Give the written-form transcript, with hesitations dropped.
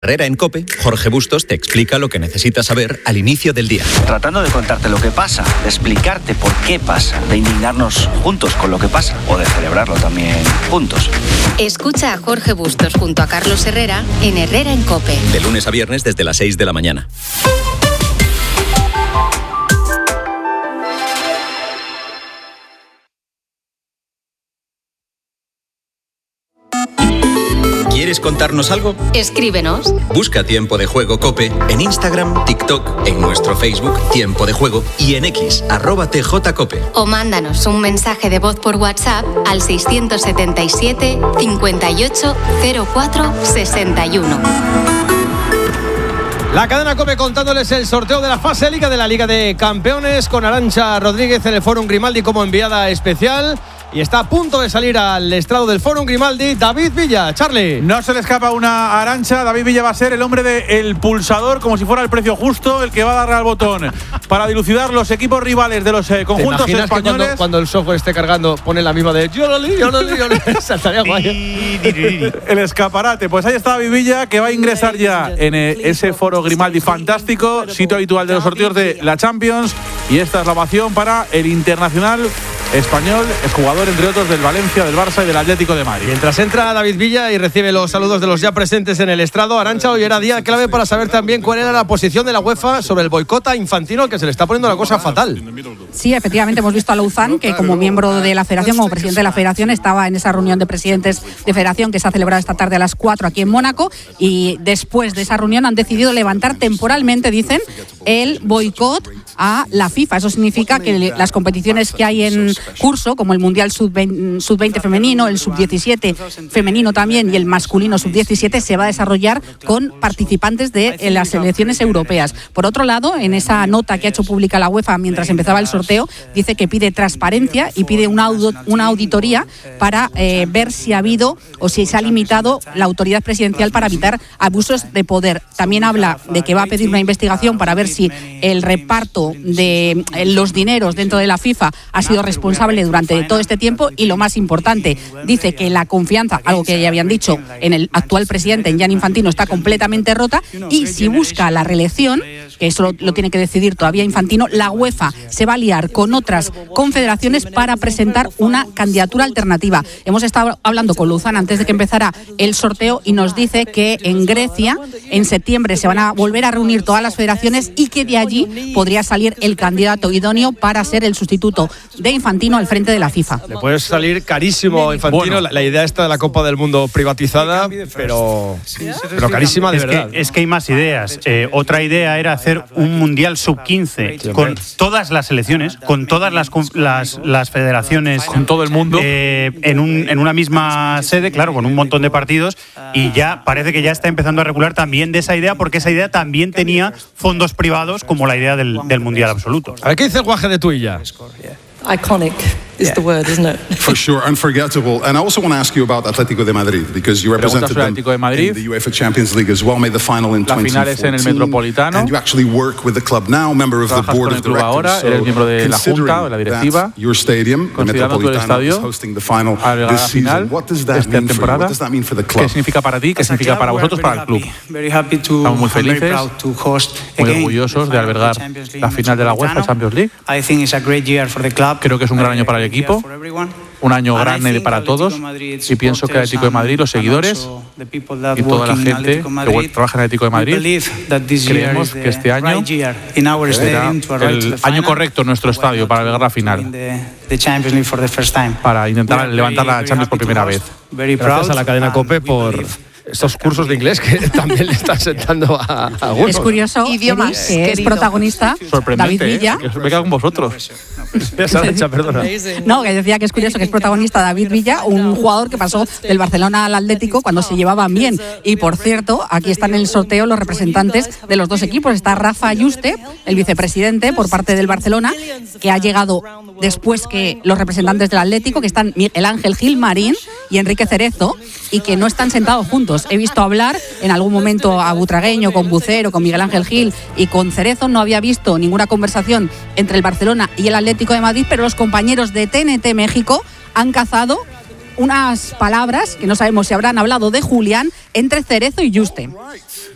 Herrera en COPE, Jorge Bustos te explica lo que necesitas saber al inicio del día. Tratando de contarte lo que pasa, de explicarte por qué pasa, de indignarnos juntos con lo que pasa o de celebrarlo también juntos. Escucha a Jorge Bustos junto a Carlos Herrera en Herrera en COPE. De lunes a viernes desde las 6 de la mañana. ¿Quieres contarnos algo? Escríbenos. Busca Tiempo de Juego COPE en Instagram, TikTok, en nuestro Facebook Tiempo de Juego y en X, @TJCOPE. O mándanos un mensaje de voz por WhatsApp al 677 58 04 61. La cadena COPE contándoles el sorteo de la fase Liga de la Liga de Campeones con Arantxa Rodríguez en el Fórum Grimaldi como enviada especial. Y está a punto de salir al estrado del Fórum Grimaldi David Villa. Charlie. No se le escapa una Arantxa. David Villa va a ser el hombre del pulsador, como si fuera el precio justo, el que va a darle al botón para dilucidar los equipos rivales de los conjuntos ¿Te imaginas españoles? Que cuando el software esté cargando pone la misma de Yololi, saltaría guay. El escaparate. Pues ahí está David Villa, que va a ingresar ya en ese Foro Grimaldi fantástico, sitio habitual de los sorteos de la Champions. Y esta es la ovación para el internacional español, es jugador entre otros del Valencia, del Barça y del Atlético de Madrid. Mientras entra David Villa y recibe los saludos de los ya presentes en el estrado, Arantxa, hoy era día clave para saber también cuál era la posición de la UEFA sobre el boicot a Infantino, que se le está poniendo la cosa fatal. Sí, efectivamente hemos visto a Louzán, que como miembro de la federación, como presidente de la federación, estaba en esa reunión de presidentes de federación que se ha celebrado esta tarde a las 4 aquí en Mónaco, y después de esa reunión han decidido levantar temporalmente, dicen, el boicot a la FIFA. Eso significa que las competiciones que hay en curso, como el Mundial Sub-20 femenino, el Sub-17 femenino también y el masculino Sub-17, se va a desarrollar con participantes de las selecciones europeas. Por otro lado, en esa nota que ha hecho pública la UEFA mientras empezaba el sorteo, dice que pide transparencia y pide una auditoría para ver si ha habido o si se ha limitado la autoridad presidencial para evitar abusos de poder. También habla de que va a pedir una investigación para ver si el reparto de los dineros dentro de la FIFA ha sido responsable durante todo este tiempo, y lo más importante, dice que la confianza, algo que ya habían dicho, en el actual presidente, en Gianni Infantino, está completamente rota, y si busca la reelección, que eso lo tiene que decidir todavía Infantino, la UEFA se va a liar con otras confederaciones para presentar una candidatura alternativa. Hemos estado hablando con Louzán antes de que empezara el sorteo y nos dice que en Grecia en septiembre se van a volver a reunir todas las federaciones y que de allí podría salir el candidato idóneo para ser el sustituto de Infantino al frente de la FIFA. Le puede salir carísimo a Infantino. Bueno, la idea esta de la Copa del Mundo privatizada, pero carísima de verdad. Es que hay más ideas. Otra idea era hacer un Mundial Sub-15 con todas las selecciones, con todas las federaciones, con todo el mundo, en una misma sede, claro, con un montón de partidos, y ya parece que ya está empezando a recular también de esa idea, porque esa idea también tenía fondos privados, como la idea del Mundial absoluto. A ver, ¿qué dice el guaje de Tuilla? Iconic is the word, isn't it? For sure, unforgettable. And I also want to ask you about Atlético de Madrid, because you represented them in the UEFA Champions League as well, made the final in 2014. La final es en el Metropolitano. And you actually work with the club now, member of the board of directors. Ahora, eres miembro de la junta, de la directiva. Your stadium, the Metropolitano, is hosting the final this season. What does that mean for you? What does that mean for the club? ¿Qué significa para ti? ¿Qué significa para vosotros, para el club? Estamos muy felices, muy orgullosos de albergar la final de la UEFA Champions League. Creo que es un gran año para el equipo, un año grande para todos, y pienso que el Atlético de Madrid, los seguidores y toda la gente que trabaja en el Atlético de Madrid, creemos que este año será el año correcto en nuestro estadio para albergar la final, para intentar levantar la Champions por primera vez. Gracias a la cadena COPE por estos cursos de inglés que también le están sentando a gusto. Es curioso, idiomas, que es protagonista David Villa. Que me quedo con vosotros. Perdona. No, que decía que es curioso que es protagonista David Villa, un jugador que pasó del Barcelona al Atlético cuando se llevaban bien. Y por cierto, aquí están en el sorteo los representantes de los dos equipos. Está Rafa Ayuste, el vicepresidente por parte del Barcelona, que ha llegado después que los representantes del Atlético, que están Miguel Ángel Gilmarín y Enrique Cerezo, y que no están sentados juntos. He visto hablar en algún momento a Butragueño, con Bucero, con Miguel Ángel Gil y con Cerezo. No había visto ninguna conversación entre el Barcelona y el Atlético de Madrid, pero los compañeros de TNT México han cazado unas palabras que no sabemos si habrán hablado de Julián entre Cerezo y Yuste.